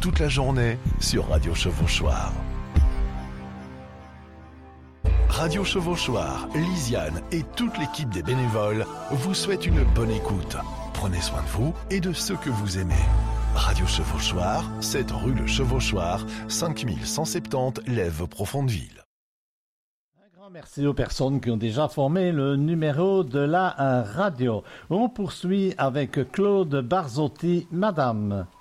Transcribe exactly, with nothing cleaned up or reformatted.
toute la journée sur Radio Chevauchoir. Radio Chevauchoir, Lisiane et toute l'équipe des bénévoles vous souhaitent une bonne écoute. Prenez soin de vous et de ceux que vous aimez. Radio Chevauchoir, sept rue Le Chevauchoir, cinq mille cent soixante-dix Lèves-Profondeville. Un grand merci aux personnes qui ont déjà formé le numéro de la euh, radio. On poursuit avec Claude Barzotti, Madame.